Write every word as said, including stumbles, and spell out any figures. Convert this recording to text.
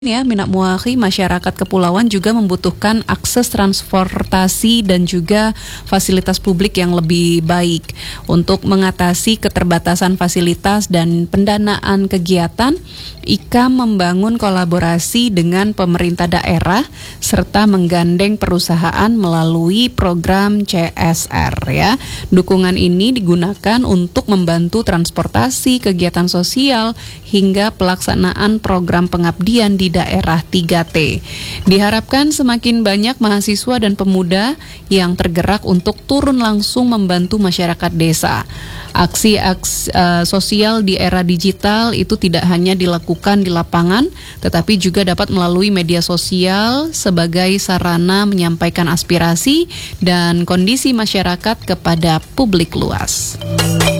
Ya, Minak Muahi, masyarakat kepulauan juga membutuhkan akses transportasi dan juga fasilitas publik yang lebih baik. Untuk mengatasi keterbatasan fasilitas dan pendanaan kegiatan, I K A membangun kolaborasi dengan pemerintah daerah serta menggandeng perusahaan melalui program C S R ya. Dukungan ini digunakan untuk membantu transportasi, kegiatan sosial hingga pelaksanaan program pengabdian di daerah tiga T. Diharapkan semakin banyak mahasiswa dan pemuda yang tergerak untuk turun langsung membantu masyarakat desa. Aksi-aksi uh, sosial di era digital itu tidak hanya dilakukan di lapangan, tetapi juga dapat melalui media sosial sebagai sarana menyampaikan aspirasi dan kondisi masyarakat kepada publik luas.